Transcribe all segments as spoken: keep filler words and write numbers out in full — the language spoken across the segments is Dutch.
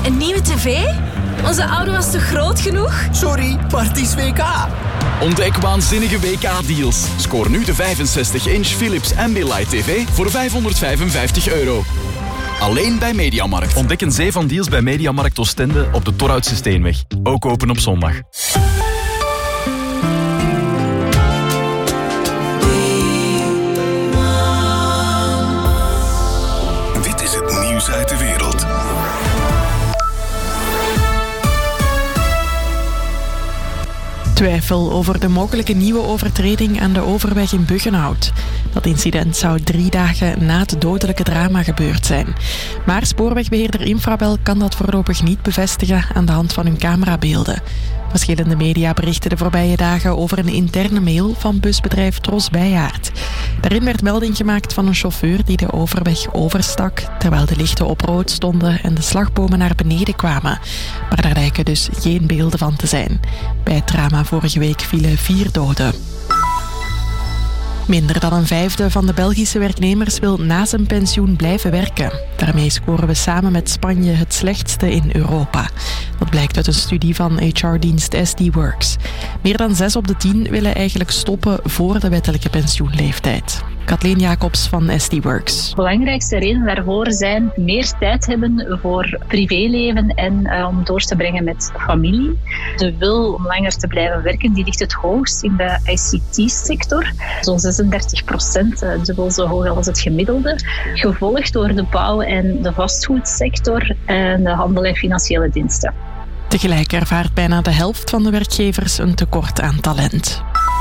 Een nieuwe tv? Onze oude was te groot genoeg? Sorry, maar het is W K. Ontdek waanzinnige W K-deals. Scoor nu de vijfenzestig inch Philips Ambilight T V voor vijfhonderdvijfenvijftig euro. Alleen bij Mediamarkt. Ontdek een zee van deals bij Mediamarkt Oostende op de Torhoutse Steenweg. Ook open op zondag. Dit is het nieuws uit de wereld. Twijfel over de mogelijke nieuwe overtreding aan de overweg in Buggenhout. Dat incident zou drie dagen na het dodelijke drama gebeurd zijn. Maar spoorwegbeheerder Infrabel kan dat voorlopig niet bevestigen aan de hand van hun camerabeelden. Verschillende media berichten de voorbije dagen over een interne mail van busbedrijf Tros Bijhaard. Daarin werd melding gemaakt van een chauffeur die de overweg overstak, terwijl de lichten op rood stonden en de slagbomen naar beneden kwamen. Maar daar lijken dus geen beelden van te zijn. Bij het drama vorige week vielen vier doden. Minder dan een vijfde van de Belgische werknemers wil na zijn pensioen blijven werken. Daarmee scoren we samen met Spanje het slechtste in Europa. Dat blijkt uit een studie van H R-dienst S D Works. Meer dan zes op de tien willen eigenlijk stoppen voor de wettelijke pensioenleeftijd. Kathleen Jacobs van S D Works. De belangrijkste redenen daarvoor zijn meer tijd hebben voor privéleven en uh, om door te brengen met familie. De wil om langer te blijven werken die ligt het hoogst in de I C T-sector. Zo'n zesendertig procent, uh, dubbel zo hoog als het gemiddelde. Gevolgd door de bouw- en de vastgoedsector en de handel en financiële diensten. Tegelijk ervaart bijna de helft van de werkgevers een tekort aan talent.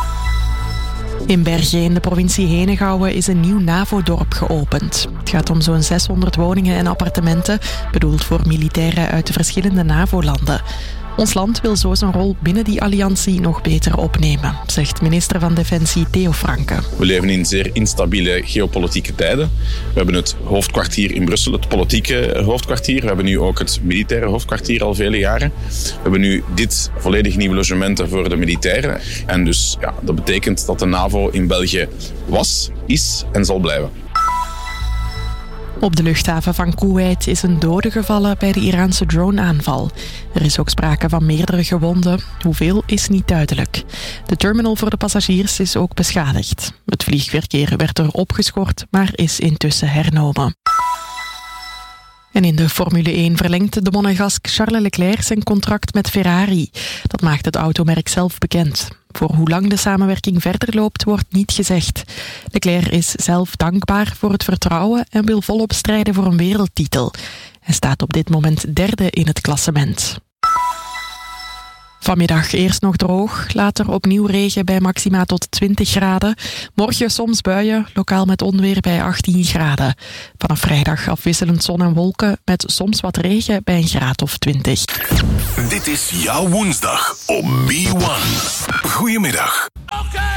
In Bergen in de provincie Henegouwen is een nieuw NAVO-dorp geopend. Het gaat om zo'n zeshonderd woningen en appartementen, bedoeld voor militairen uit de verschillende NAVO-landen. Ons land wil zo zijn rol binnen die alliantie nog beter opnemen, zegt minister van Defensie Theo Franke. We leven in zeer instabiele geopolitieke tijden. We hebben het hoofdkwartier in Brussel, het politieke hoofdkwartier. We hebben nu ook het militaire hoofdkwartier al vele jaren. We hebben nu dit volledig nieuwe logementen voor de militairen. En dus ja, dat betekent dat de NAVO in België was, is en zal blijven. Op de luchthaven van Kuwait is een dode gevallen bij de Iraanse drone-aanval. Er is ook sprake van meerdere gewonden. Hoeveel is niet duidelijk. De terminal voor de passagiers is ook beschadigd. Het vliegverkeer werd er opgeschort, maar is intussen hernomen. En in de Formule één verlengt de Monegask Charles Leclerc zijn contract met Ferrari. Dat maakt het automerk zelf bekend. Voor hoe lang de samenwerking verder loopt, wordt niet gezegd. Leclerc is zelf dankbaar voor het vertrouwen en wil volop strijden voor een wereldtitel. Hij staat op dit moment derde in het klassement. Vanmiddag eerst nog droog, later opnieuw regen bij maxima tot twintig graden. Morgen soms buien, lokaal met onweer bij achttien graden. Vanaf vrijdag afwisselend zon en wolken met soms wat regen bij een graad of twintig. Dit is jouw woensdag op B one. Goedemiddag.